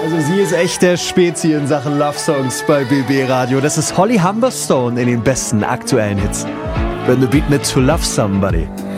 Also sie ist echt der Spezi in Sachen Love Songs bei BB Radio. Das ist Holly Humberstone in den besten aktuellen Hits. Wenn du Beat mit To Love Somebody.